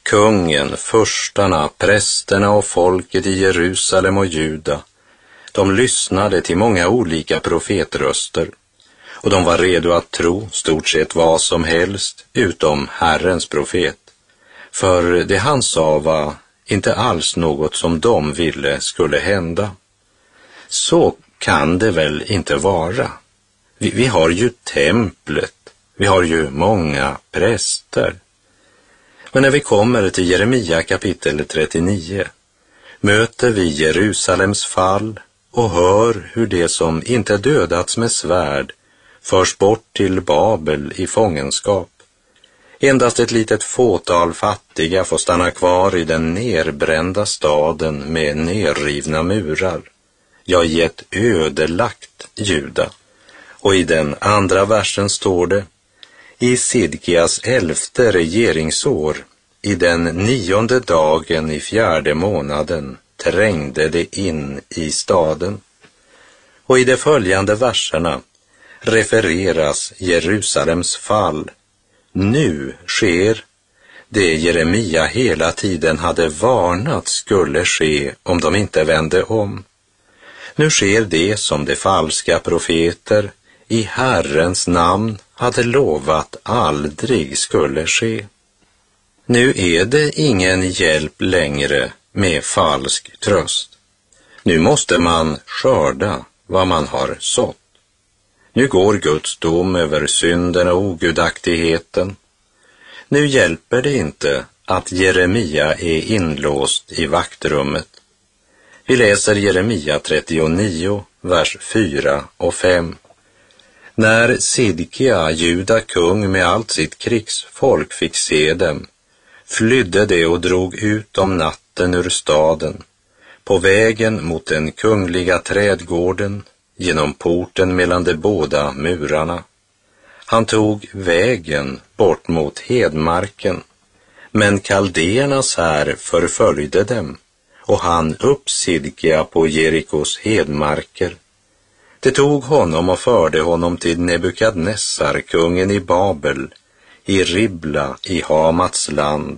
Kungen, furstarna, prästerna och folket i Jerusalem och Juda, de lyssnade till många olika profetröster, och de var redo att tro stort sett vad som helst utom Herrens profet. För det han sa var inte alls något som de ville skulle hända. Så kan det väl inte vara. Vi har ju templet, vi har ju många präster. Men när vi kommer till Jeremia kapitel 39 möter vi Jerusalems fall och hör hur det som inte dödats med svärd förs bort till Babel i fångenskap. Endast ett litet fåtal fattiga får stanna kvar i den nerbrända staden med nerrivna murar, ja, i ett ödelagt Juda. Och i den andra versen står det: i Sidkias 11:e regeringsår, i den 9:e dagen i 4:e månaden, trängde det in i staden. Och i de följande verserna refereras Jerusalems fall. Nu sker det Jeremia hela tiden hade varnat skulle ske om de inte vände om. Nu sker det som de falska profeter i Herrens namn hade lovat aldrig skulle ske. Nu är det ingen hjälp längre med falsk tröst. Nu måste man skörda vad man har sått. Nu går Guds dom över synden och ogudaktigheten. Nu hjälper det inte att Jeremia är inlåst i vaktrummet. Vi läser Jeremia 39, vers 4 och 5. När Sidkia, Juda kung med allt sitt krigsfolk, fick se dem, flydde de och drog ut om natten ur staden, på vägen mot den kungliga trädgården, genom porten mellan de båda murarna. Han tog vägen bort mot hedmarken, men kaldéernas här förföljde dem, och han upp Sidkia på Jerikos hedmarker. Det tog honom och förde honom till Nebukadnessar, kungen i Babel, i Ribla i Hamats land.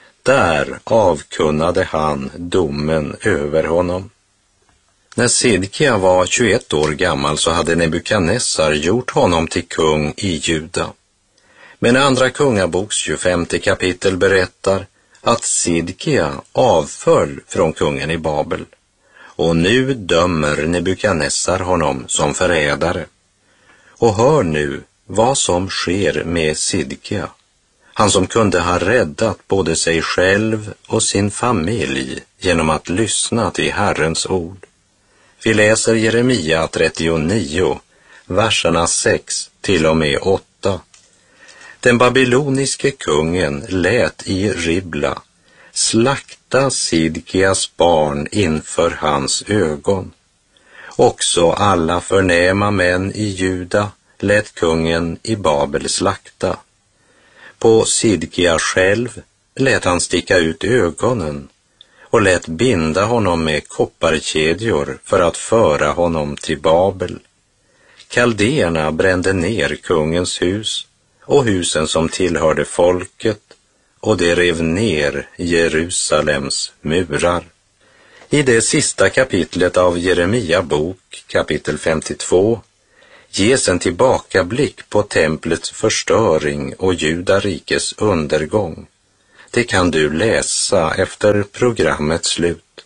Där avkunnade han domen över honom. När Sidkia var 21 år gammal så hade Nebukadnessar gjort honom till kung i Juda. Men andra kungaboks 25 kapitel berättar att Sidkia avföll från kungen i Babel. Och nu dömer Nebukadnessar honom som förrädare. Och hör nu vad som sker med Sidkia, han som kunde ha räddat både sig själv och sin familj genom att lyssna till Herrens ord. Vi läser Jeremia 39, verserna 6 till och med 8. Den babyloniske kungen lät i Ribla slakta Sidkias barn inför hans ögon. Också alla förnäma män i Juda lät kungen i Babel slakta. På Sidkia själv lät han sticka ut ögonen och lät binda honom med kopparkedjor för att föra honom till Babel. Kaldéerna brände ner kungens hus och husen som tillhörde folket, och det rev ner Jerusalems murar. I det sista kapitlet av Jeremia bok, kapitel 52, ges en tillbakablick på templets förstöring och Judarikes undergång. Det kan du läsa efter programmets slut.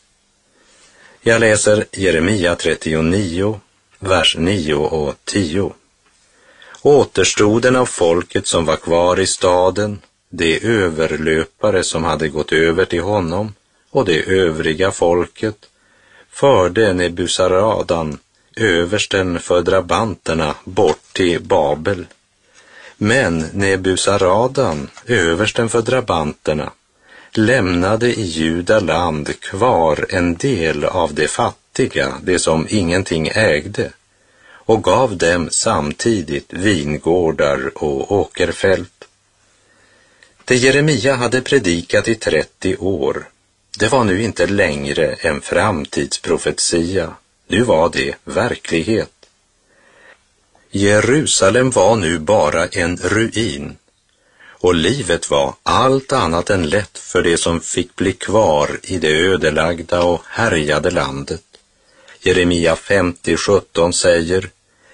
Jag läser Jeremia 39, vers 9 och 10. Återstoden av folket som var kvar i staden, de överlöpare som hade gått över till honom och det övriga folket, förde Nebuzaradan, översten för drabanterna, bort till Babel. Men Nebuzaradan, översten för drabanterna, lämnade i Judaland kvar en del av det fattiga, det som ingenting ägde, och gav dem samtidigt vingårdar och åkerfält. Det Jeremia hade predikat i 30 år, det var nu inte längre en framtidsprofetia, nu var det verklighet. Jerusalem var nu bara en ruin, och livet var allt annat än lätt för det som fick bli kvar i det ödelagda och härjade landet. Jeremia 50:17 säger: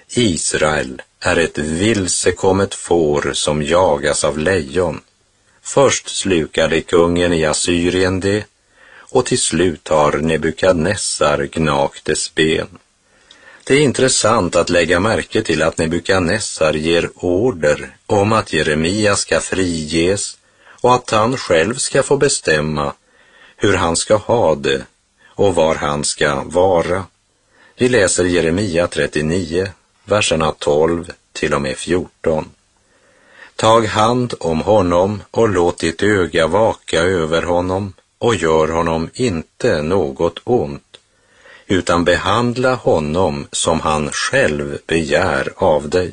Israel är ett vilsekommet får som jagas av lejon. Först slukade kungen i Assyrien det, och till slut har Nebukadnessar gnagt dess ben. Det är intressant att lägga märke till att Nebukadnessar ger order om att Jeremia ska friges och att han själv ska få bestämma hur han ska ha det och var han ska vara. Vi läser Jeremia 39, verserna 12 till och med 14. Tag hand om honom och låt ditt öga vaka över honom och gör honom inte något ont, utan behandla honom som han själv begär av dig.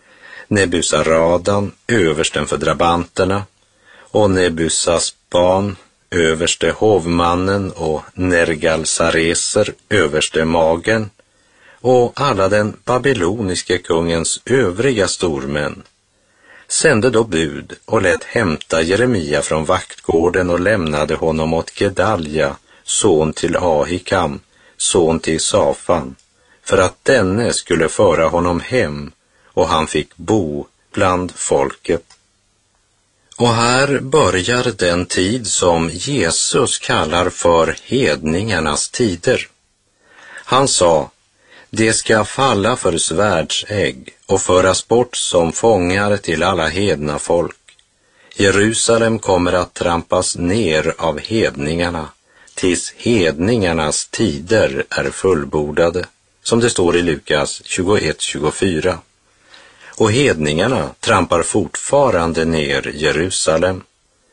Nebuzaradan, översten för drabanterna, och Nebusasban, överste hovmannen, och Nergalsareser, överste magen, och alla den babyloniske kungens övriga stormän, sände då bud och lät hämta Jeremia från vaktgården och lämnade honom åt Gedalja, son till Ahikam, son till Safan, för att denne skulle föra honom hem, och han fick bo bland folket. Och här börjar den tid som Jesus kallar för hedningarnas tider. Han sa: det ska falla för svärdsägg och föras bort som fångar till alla hedna folk. Jerusalem kommer att trampas ner av hedningarna tills hedningarnas tider är fullbordade, som det står i Lukas 21:24. Och hedningarna trampar fortfarande ner Jerusalem.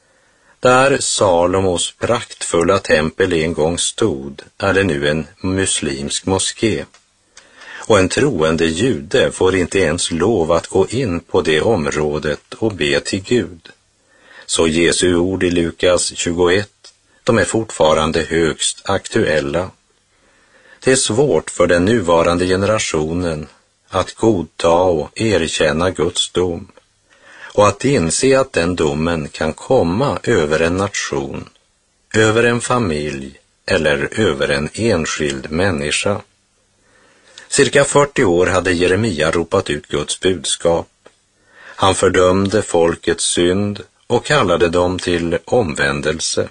Där Salomos praktfulla tempel en gång stod är det nu en muslimsk moské. Och en troende jude får inte ens lov att gå in på det området och be till Gud. Så Jesu ord i Lukas 21, de är fortfarande högst aktuella. Det är svårt för den nuvarande generationen att godta och erkänna Guds dom, och att inse att den domen kan komma över en nation, över en familj eller över en enskild människa. Cirka 40 år hade Jeremia ropat ut Guds budskap. Han fördömde folkets synd och kallade dem till omvändelse.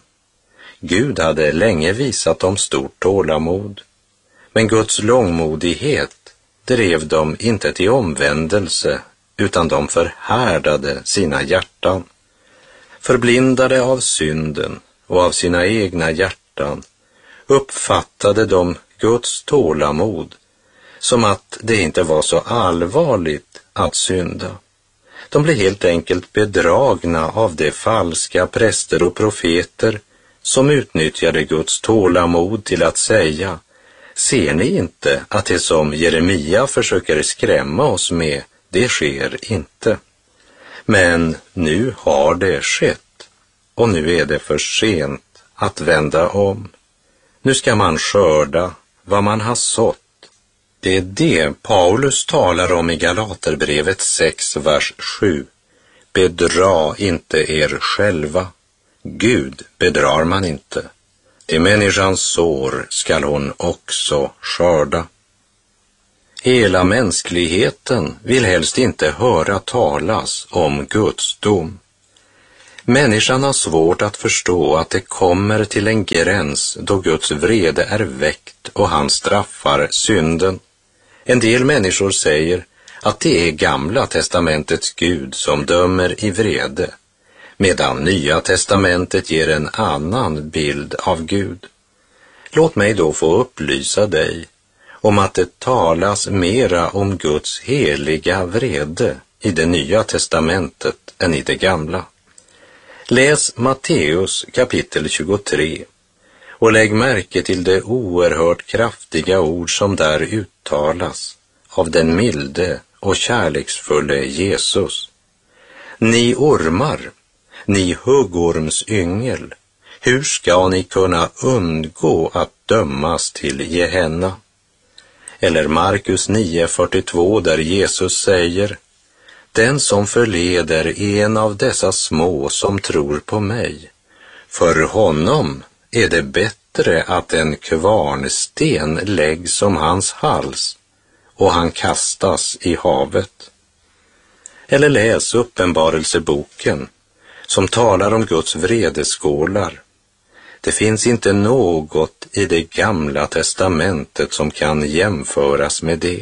Gud hade länge visat dem stort tålamod, men Guds långmodighet drev dem inte till omvändelse, utan de förhärdade sina hjärtan. Förblindade av synden och av sina egna hjärtan uppfattade de Guds tålamod som att det inte var så allvarligt att synda. De blev helt enkelt bedragna av de falska präster och profeter som utnyttjade Guds tålamod till att säga: ser ni inte att det som Jeremia försöker skrämma oss med, det sker inte? Men nu har det skett, och nu är det för sent att vända om. Nu ska man skörda vad man har sått. Det är det Paulus talar om i Galaterbrevet 6, vers 7. Bedra inte er själva. Gud bedrar man inte. I människans sår skall hon också skörda. Hela mänskligheten vill helst inte höra talas om Guds dom. Människan har svårt att förstå att det kommer till en gräns då Guds vrede är väckt och han straffar synden. En del människor säger att det är Gamla testamentets Gud som dömer i vrede, medan Nya testamentet ger en annan bild av Gud. Låt mig då få upplysa dig om att det talas mera om Guds heliga vrede i det Nya testamentet än i det Gamla. Läs Matteus kapitel 23 och lägg märke till det oerhört kraftiga ord som där uttalas av den milde och kärleksfulle Jesus. Ni ormar, ni huggormsyngel, hur ska ni kunna undgå att dömas till Gehenna? Eller Markus 9:42 där Jesus säger: Den som förleder en av dessa små som tror på mig, för honom är det bättre att en kvarnsten läggs om hans hals och han kastas i havet. Eller läs Uppenbarelseboken som talar om Guds vredeskålar. Det finns inte något i det gamla testamentet som kan jämföras med det.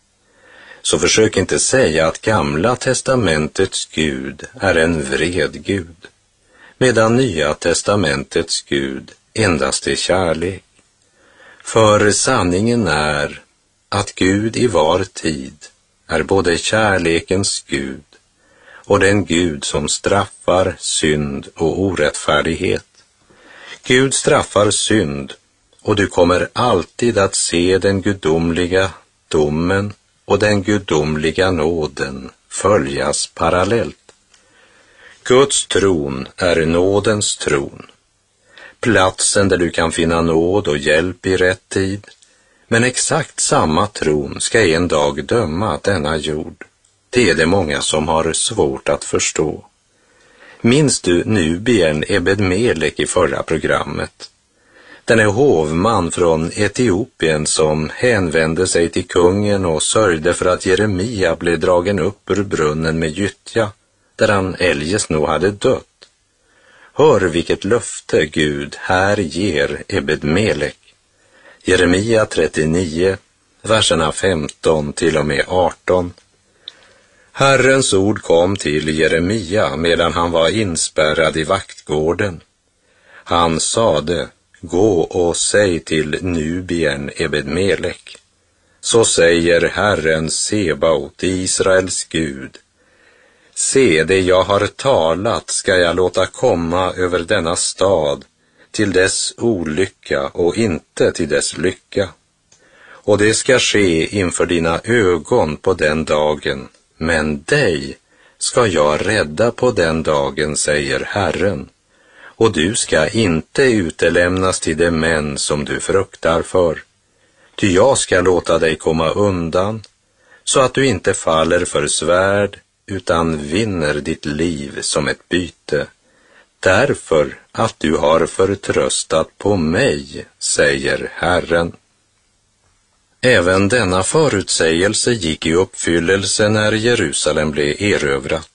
Så försök inte säga att gamla testamentets Gud är en vred Gud, medan nya testamentets Gud endast är kärlek. För sanningen är att Gud i var tid är både kärlekens Gud och den Gud som straffar synd och orättfärdighet. Gud straffar synd, och du kommer alltid att se den gudomliga domen och den gudomliga nåden följas parallellt. Guds tron är nådens tron, platsen där du kan finna nåd och hjälp i rätt tid, men exakt samma tron ska en dag döma denna jord. Det är det många som har svårt att förstå. Minns du Nubien Ebed-Melek i förra programmet? Den är hovman från Etiopien som hänvände sig till kungen och sörjde för att Jeremia blev dragen upp ur brunnen med gyttja, där han eljest nog hade dött. Hör vilket löfte Gud här ger Ebed-Melek. Jeremia 39, verserna 15 till och med 18. Herrens ord kom till Jeremia medan han var inspärrad i vaktgården. Han sade: gå och säg till Nubien Ebed-Melek. Så säger Herren Sebaot, Israels Gud: se, det jag har talat ska jag låta komma över denna stad till dess olycka och inte till dess lycka. Och det ska ske inför dina ögon på den dagen, men dig ska jag rädda på den dagen, säger Herren. Och du ska inte utelämnas till de män som du fruktar för. Ty jag ska låta dig komma undan, så att du inte faller för svärd, utan vinner ditt liv som ett byte. Därför att du har förtröstat på mig, säger Herren. Även denna förutsägelse gick i uppfyllelse när Jerusalem blev erövrat.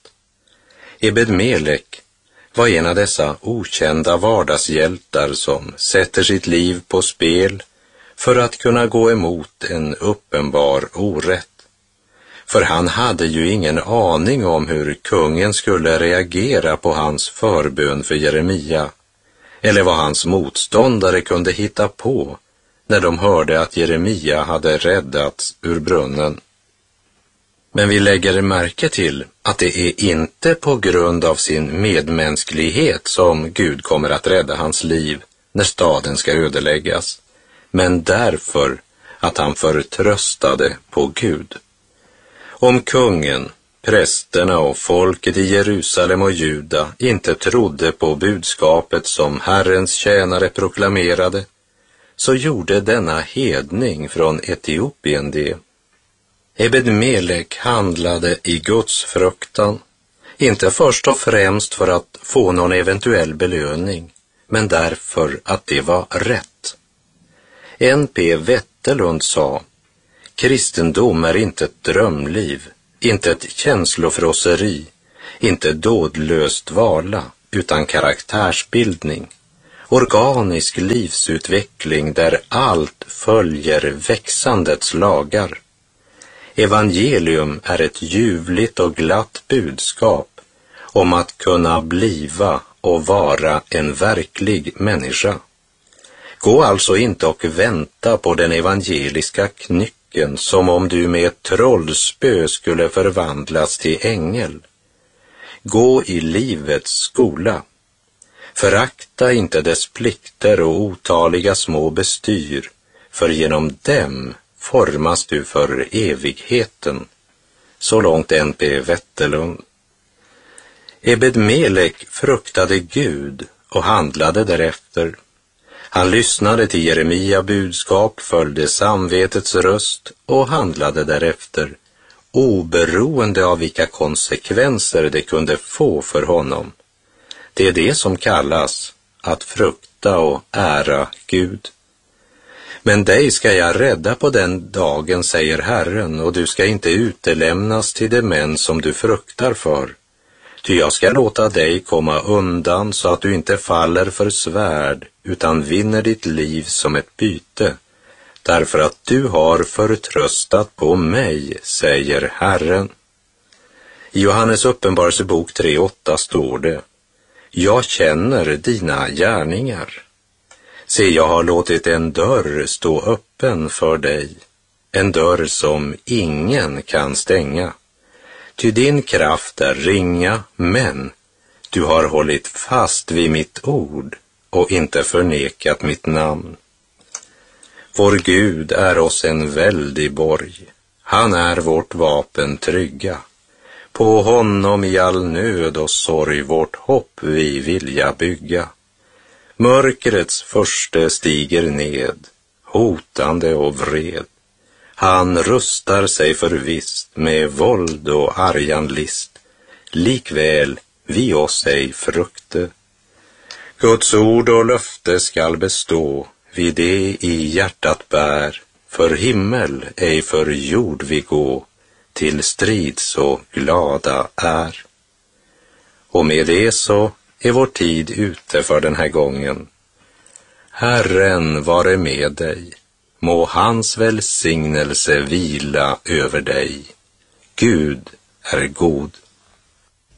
Ebed-Melek var en av dessa okända vardagshjältar som sätter sitt liv på spel för att kunna gå emot en uppenbar orätt. För han hade ju ingen aning om hur kungen skulle reagera på hans förbön för Jeremia, eller vad hans motståndare kunde hitta på när de hörde att Jeremia hade räddats ur brunnen. Men vi lägger märke till att det är inte på grund av sin medmänsklighet som Gud kommer att rädda hans liv när staden ska ödeläggas, men därför att han förtröstade på Gud. Om kungen, prästerna och folket i Jerusalem och Juda inte trodde på budskapet som Herrens tjänare proklamerade, så gjorde denna hedning från Etiopien det. Ebed-Melek handlade i Guds fruktan, inte först och främst för att få någon eventuell belöning, men därför att det var rätt. N.P. Wetterlund sa: kristendom är inte ett drömliv, inte ett känslofrosseri, inte dådlöst vala, utan karaktärsbildning, organisk livsutveckling där allt följer växandets lagar. Evangelium är ett ljuvligt och glatt budskap om att kunna bliva och vara en verklig människa. Gå alltså inte och vänta på den evangeliska knycken som om du med ett trollspö skulle förvandlas till ängel. Gå i livets skola. Förakta inte dess plikter och otaliga små bestyr, för genom dem formas du för evigheten. Så långt N.P. Wetterlund. Ebed-Melek fruktade Gud och handlade därefter. Han lyssnade till Jeremia budskap, följde samvetets röst och handlade därefter. oberoende av vilka konsekvenser det kunde få för honom. Det är det som kallas att frukta och ära Gud. Men dig ska jag rädda på den dagen, säger Herren, och du ska inte utelämnas till de män som du fruktar för. Ty jag ska låta dig komma undan så att du inte faller för svärd, utan vinner ditt liv som ett byte, därför att du har förtröstat på mig, säger Herren. I Johannes uppenbarelsebok 3:8 står det: jag känner dina gärningar. Se, jag har låtit en dörr stå öppen för dig, en dörr som ingen kan stänga. Ty din kraft är ringa, men du har hållit fast vid mitt ord och inte förnekat mitt namn. Vår Gud är oss en väldig borg. Han är vårt vapen trygga. På honom i all nöd och sorg vårt hopp vi vilja bygga. Mörkrets furste stiger ned, hotande och vred. Han rustar sig förvisst med våld och argan list. Likväl vi oss ej frukte. Guds ord och löfte skall bestå, vi det i hjärtat bär. För himmel ej för jord vi gå, till strid så glada är. Och med det så är vår tid ute för den här gången. Herren vare med dig. Må hans välsignelse vila över dig. Gud är god.